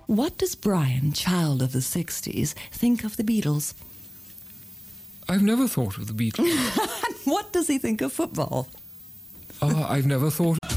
What does Brian, child of the 60s, think of the Beatles? I've never thought of the Beatles. What does he think of football? I've never thought...